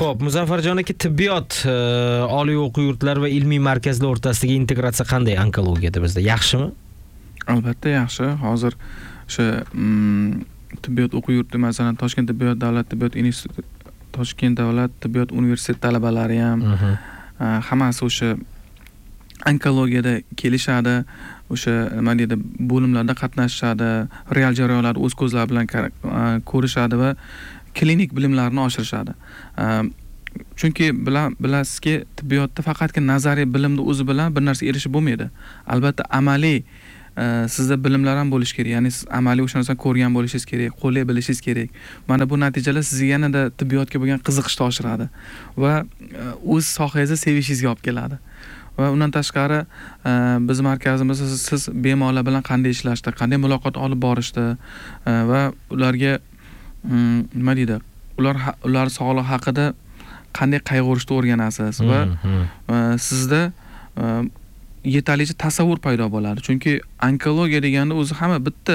Xo'p, Muzaffarjon aka, tibbiyot oliy o'quv yurtlari va ilmiy markazlar o'rtasidagi integratsiya qanday onkologiyada bizda? Yaxshimi? Albatta yaxshi. Hozir o'sha tibbiyot o'quv yurti, masalan, Toshkent tibbiyot davlat tibbiyot instituti, Toshkent davlat tibbiyot universiteti talabalari ham hammasi o'sha onkologiyada kelishadi, o'sha nima deydi, bo'limlarda qatnashishadi, real jarayonlarni o'z ko'zlari bilan ko'rishadi va klinik bilimlarini oshirishadi. Chunki bilasizki, tibbiyotda faqatgina nazariy bilimni o'zi bilan bir narsa erishib bo'lmaydi. Albatta amaliy sizda bilimlar ham bo'lish kerak. Ya'ni siz amaliy o'sha narsani ko'rgan bo'lishingiz kerak, qo'llay bilishingiz kerak. Mana bu natijalar sizga yanada tibbiyotga bo'lgan qiziqishni oshiradi va o'z sohangizni sevishingizga olib keladi. Va undan tashqari biz markazimizda siz bemorlar bilan qanday ishlashda, qanday muloqot olib borishda va ularga nima deydi, ular sog'lig'i haqida qanday qayg'urishni o'rganasiz va sizda yetarlicha tasavvur paydo bo'ladi. Chunki onkologiya deganda o'zi hamma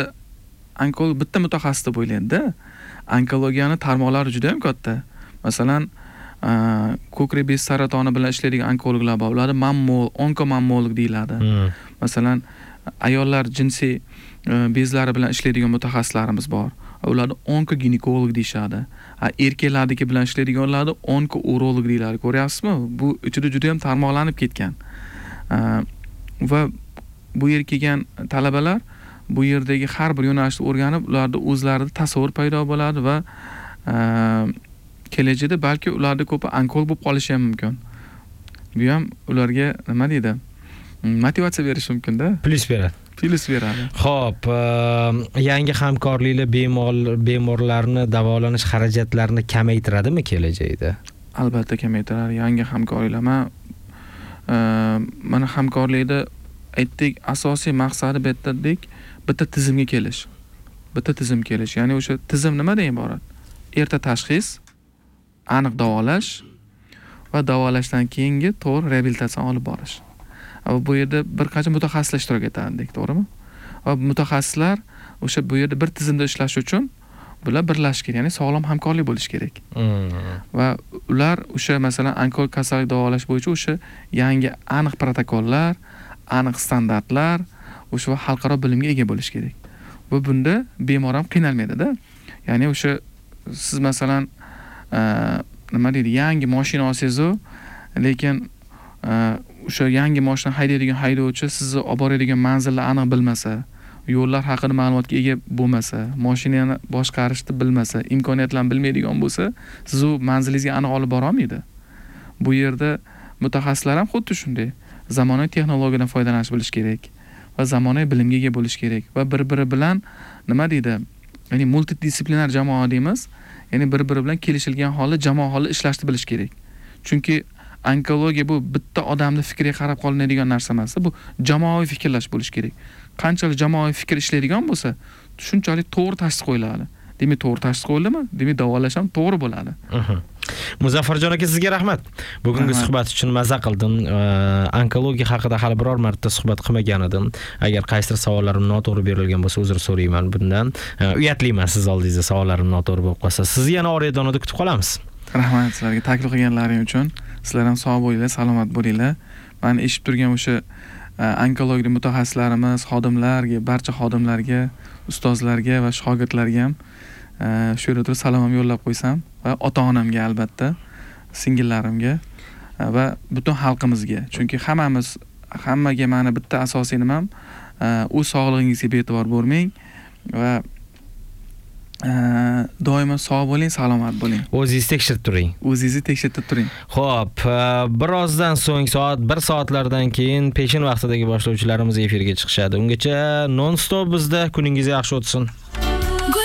bitta mutaxassis deb o'ylaydi-da. Onkologiyani tarmoqlari juda ham katta. Masalan, ko'krak bez saratoni bilan ishlaydigan onkologlar bor. Ular onkomammolog deyiladi. Masalan, ayollar jinsiy bezlari bilan ishlaydigan mutaxassislarimiz bor. Ularni onkoginekolog deyshadi. Erkaklardagi bilan ishlaydiganlarni onkourolog deyiladi. Ko'ryapsizmi? Bu ichida juda ham tarmoqlanib ketgan. Va bu yerga kelgan talabalar bu yerdagi har bir yo'nalishni o'rganib, ularda o'zlarida tasavvur paydo bo'ladi va kelajakda balki ularda ko'pi onkolog bo'lib qolishi ham mumkin. Bu ham ularga nima deydi? Motivatsiya berishi mumkin-da. Plus beradi. Xo'p, yangi hamkorliklar bemorlarni davolanish xarajatlarini kamaytiradimi kelajakda? Albatta kamaytiradi. Yangi hamkorliklar mana hamkorlikda aytdik, asosiy maqsadi bitta tizimga kelish. Ya'ni o'sha tizim nimadan iborat? Erta tashxis, aniq davolash va davolashdan keyingi to'g'ri reabilitatsiyani olib borish. Va bu yerda bir qancha mutaxassislar ishtirok etadi, to'g'rimi? Va mutaxassislar o'sha bu yerda bir tizimda ishlash uchun bular birlashish kerak, ya'ni sog'lom hamkorlik bo'lishi kerak. Va ular o'sha masalan onkologik kasallik davolash bo'yicha o'sha yangi aniq protokollar, aniq standartlar, o'sha xalqaro bilimga ega bo'lish kerak. Va bunda bemor ham qiynalmaydi-da. Ya'ni o'sha siz masalan nima deydi, yangi mashina olsangiz, lekin o'sha yangi mashina haydaydigan haydovchi sizni olib boradigan manzilni aniq bilmasa, yo'llar haqida ma'lumotga ega bo'lmasa, mashinani boshqarishni bilmasa, imkoniyatlarni bilmaydigan bo'lsa, siz u manzilingizga aniq olib bora olmaydi. Bu yerda mutaxassislar ham xuddi shunday. Zamonaviy texnologiyadan foydalanish bilish kerak va zamonaviy bilimga ega bo'lish kerak va bir-biri bilan nima deydi? Ya'ni multidisiplinar jamoa deymiz. Ya'ni bir-biri bilan kelishilgan holda jamoa holda ishlashni bilish kerak. Chunki onkologiya bu bitta odamning fikriga qarab qolinadigan narsa emas. Bu jamoaviy fikrlash bo'lish kerak. Qanchalik jamoaviy fikr ishlaydigan bo'lsa, shunchalik to'g'ri tashxis qo'yiladi. Demak, to'g'ri tashxis qo'yildimi? Demak, davolash ham to'g'ri bo'ladi. Muzaffarjon aka, sizga rahmat. Bugungi suhbat uchun maza qildim. Onkologiya haqida hali biror marta suhbat qilmagan edim. Agar qaysidir savollarim noto'g'ri berilgan bo'lsa, uzr so'rayman bundan. Uyatliman siz oldingizda savollarim noto'g'ri bo'lib qolsa. Sizni yana Oryadonada kutib qolamiz. Rahmat sizlarga taklif qilganlaring uchun. Sizlar ham sog' bo'linglar, salomat bo'linglar. Men eshitib turgan o'sha onkologiya mutaxassislarimiz, xodimlarga, barcha xodimlarga, ustozlarga va shogirdlarga ham shu yerda turib salomim yo'llab qo'ysam va ota-onamga albatta, singillarimga va butun xalqimizga. Chunki hammaga mana bitta asosiy nimam, o'z sog'lig'ingizga bee'tibor bo'lmang va doimo sog' bo'ling, salomat bo'ling. O'zingizni tekshirib turing. Xo'p, birozdan so'ng soat 1 soatlardan keyin peshin vaqtidagi boshlovchilarimiz efirga chiqishadi. Ungacha non-stop bizda. Kuningiz yaxshi o'tsin.